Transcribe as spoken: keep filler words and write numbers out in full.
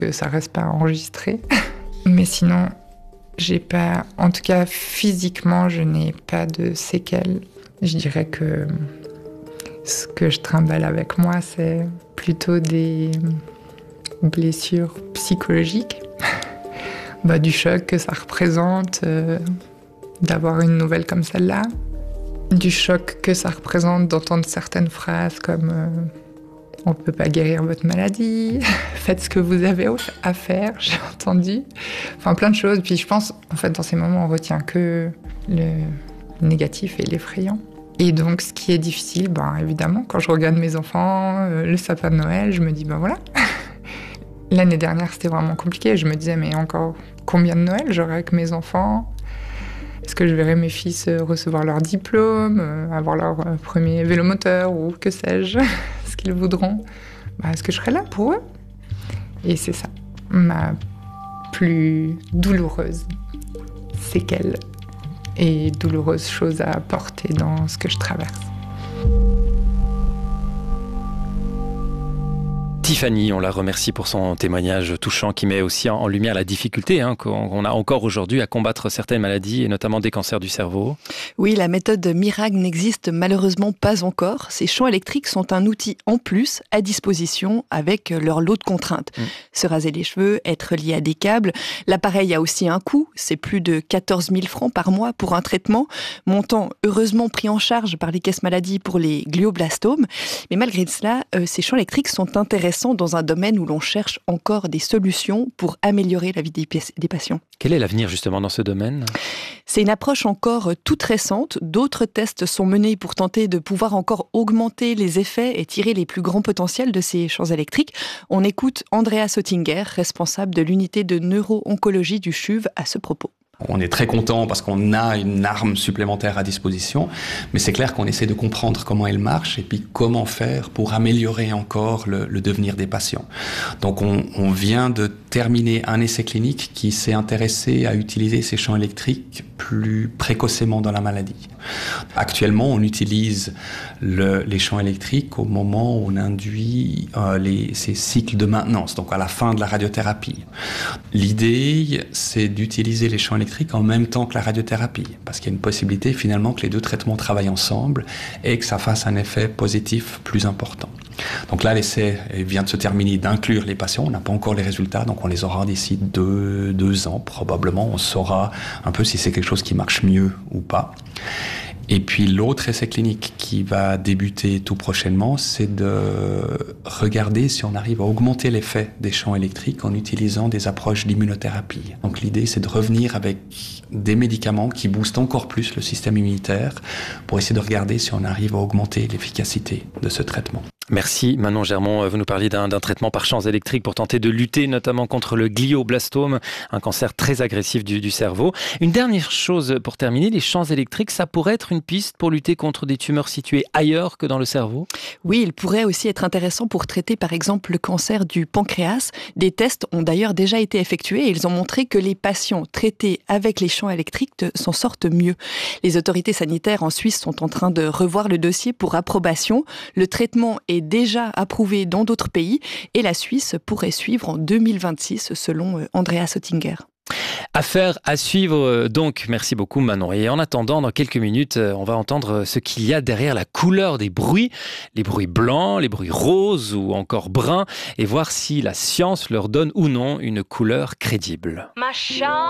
que ça reste pas enregistré. Mais sinon, j'ai pas, en tout cas physiquement, je n'ai pas de séquelles. Je dirais que ce que je trimballe avec moi, c'est plutôt des blessures psychologiques, bah, du choc que ça représente euh, d'avoir une nouvelle comme celle-là, du choc que ça représente d'entendre certaines phrases comme euh, « on ne peut pas guérir votre maladie »,« faites ce que vous avez à faire », j'ai entendu. Enfin, plein de choses. Puis je pense, en fait, dans ces moments, on retient que le négatif et l'effrayant. Et donc, ce qui est difficile, ben, évidemment, quand je regarde mes enfants, euh, le sapin de Noël, je me dis, ben voilà. L'année dernière, c'était vraiment compliqué. Je me disais, mais encore combien de Noël j'aurai avec mes enfants ? Est-ce que je verrai mes fils recevoir leur diplôme, euh, avoir leur euh, premier vélomoteur ou que sais-je, ce qu'ils voudront ? Ben, est-ce que je serai là pour eux ? Et c'est ça, ma plus douloureuse séquelle et douloureuse chose à porter dans ce que je traverse. Tiffany, on la remercie pour son témoignage touchant qui met aussi en lumière la difficulté hein, qu'on a encore aujourd'hui à combattre certaines maladies et notamment des cancers du cerveau. Oui, la méthode miracle n'existe malheureusement pas encore. Ces champs électriques sont un outil en plus à disposition avec leur lot de contraintes. Mmh. Se raser les cheveux, être lié à des câbles. L'appareil a aussi un coût, c'est plus de quatorze mille francs par mois pour un traitement, montant heureusement pris en charge par les caisses maladies pour les glioblastomes. Mais malgré cela, euh, ces champs électriques sont intéressants dans un domaine où l'on cherche encore des solutions pour améliorer la vie des, des patients. Quel est l'avenir justement dans ce domaine ? C'est une approche encore toute récente. D'autres tests sont menés pour tenter de pouvoir encore augmenter les effets et tirer les plus grands potentiels de ces champs électriques. On écoute Andrea Sottinger, responsable de l'unité de neuro-oncologie du C H U V, à ce propos. On est très content parce qu'on a une arme supplémentaire à disposition, mais c'est clair qu'on essaie de comprendre comment elle marche et puis comment faire pour améliorer encore le, le devenir des patients. Donc on, on vient de terminer un essai clinique qui s'est intéressé à utiliser ces champs électriques plus précocement dans la maladie. Actuellement, on utilise le, les champs électriques au moment où on induit euh, les, ces cycles de maintenance, donc à la fin de la radiothérapie. L'idée, c'est d'utiliser les champs électriques en même temps que la radiothérapie, parce qu'il y a une possibilité finalement que les deux traitements travaillent ensemble et que ça fasse un effet positif plus important. Donc là, l'essai vient de se terminer d'inclure les patients. On n'a pas encore les résultats, donc on les aura d'ici deux, deux ans. Probablement, on saura un peu si c'est quelque chose qui marche mieux ou pas. Et puis l'autre essai clinique qui va débuter tout prochainement, c'est de regarder si on arrive à augmenter l'effet des champs électriques en utilisant des approches d'immunothérapie. Donc l'idée, c'est de revenir avec des médicaments qui boostent encore plus le système immunitaire pour essayer de regarder si on arrive à augmenter l'efficacité de ce traitement. Merci Manon Germont, vous nous parliez d'un, d'un traitement par champs électriques pour tenter de lutter notamment contre le glioblastome, un cancer très agressif du, du cerveau. Une dernière chose pour terminer, les champs électriques, ça pourrait être une piste pour lutter contre des tumeurs situées ailleurs que dans le cerveau ? Oui, il pourrait aussi être intéressant pour traiter par exemple le cancer du pancréas. Des tests ont d'ailleurs déjà été effectués et ils ont montré que les patients traités avec les champs électriques s'en sortent mieux. Les autorités sanitaires en Suisse sont en train de revoir le dossier pour approbation. Le traitement est déjà approuvé dans d'autres pays et la Suisse pourrait suivre en deux mille vingt-six selon Andrea Sottinger. Affaire à suivre donc, merci beaucoup Manon. Et en attendant, dans quelques minutes, on va entendre ce qu'il y a derrière la couleur des bruits, les bruits blancs, les bruits roses ou encore bruns, et voir si la science leur donne ou non une couleur crédible. Ma chambre